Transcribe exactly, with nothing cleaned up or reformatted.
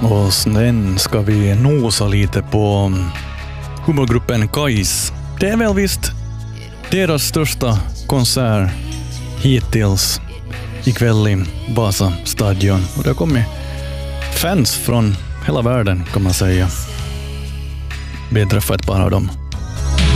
Och sen ska vi nosa lite på humorgruppen Kais. Det är väl visst deras största konsert hittills ikväll i Vasa stadion. Och det har kommit fans från hela världen kan man säga. Vi träffade ett par av dem.